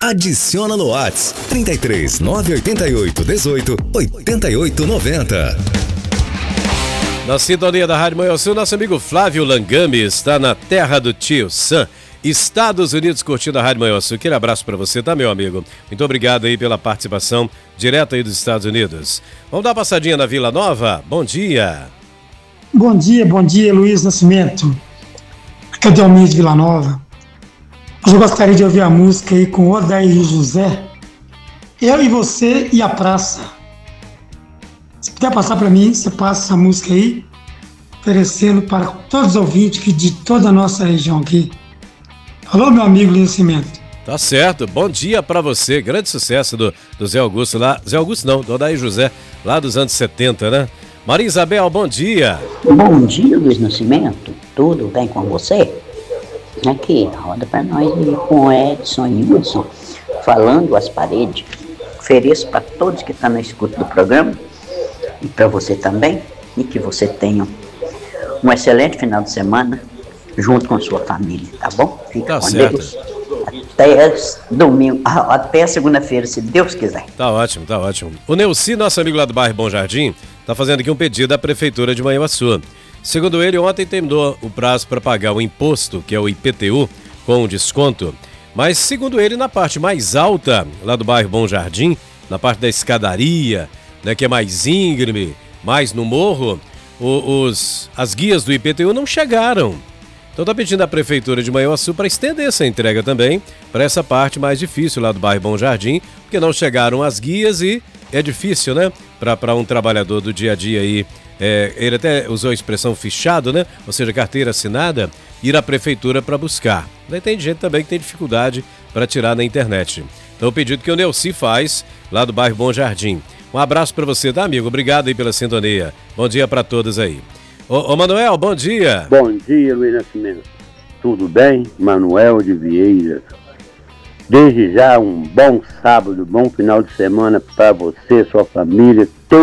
Adiciona no Whats 33 988 18 88 90. Na sintonia da Rádio Manhuaçu, nosso amigo Flávio Langami está na terra do tio Sam, Estados Unidos, curtindo a Rádio Manhuaçu. Aquele abraço para você, tá, meu amigo? Muito obrigado aí pela participação direto aí dos Estados Unidos. Vamos dar uma passadinha na Vila Nova? Bom dia. Bom dia, Luiz Nascimento. Aqui é o Delmir de Vila Nova. Hoje eu gostaria de ouvir a música aí com Odair José, Eu e Você e a Praça. Se puder passar para mim, você passa essa música aí, oferecendo para todos os ouvintes de toda a nossa região aqui. Alô, meu amigo Luiz Nascimento. Tá certo, bom dia pra você. Grande sucesso do Zé Augusto lá. Zé Augusto não, do Odair José, lá dos anos 70, né? Maria Isabel, bom dia. Bom dia, Luiz Nascimento. Tudo bem com você? Aqui, roda pra nós aí com o Edson e Hudson, falando às paredes. Ofereço para todos que estão na escuta do programa e para você também, e que você tenha um excelente final de semana junto com a sua família, tá bom? Fica tá com certo. Deus. Até domingo, até segunda-feira, se Deus quiser. Tá ótimo, tá ótimo. O Neuci, nosso amigo lá do bairro Bom Jardim, tá fazendo aqui um pedido à Prefeitura de Manhuaçu. Segundo ele, ontem terminou o prazo para pagar o imposto, que é o IPTU, com desconto. Mas, segundo ele, na parte mais alta, lá do bairro Bom Jardim, na parte da escadaria, né, que é mais íngreme, mais no morro, as guias do IPTU não chegaram. Então tá pedindo à Prefeitura de Manhuaçu para estender essa entrega também para essa parte mais difícil lá do bairro Bom Jardim, porque não chegaram as guias e é difícil, né, para um trabalhador do dia a dia aí. Ele até usou a expressão fichado, né? Ou seja, carteira assinada, ir à prefeitura para buscar. Daí tem gente também que tem dificuldade para tirar na internet. Então o pedido que o Neuci faz lá do bairro Bom Jardim. Um abraço para você, tá, amigo? Obrigado aí pela sintonia. Bom dia para todos aí. Ô Manuel, bom dia. Bom dia, Luiz Nascimento. Tudo bem? Manuel de Vieira. Desde já um bom sábado, bom final de semana para você, sua família.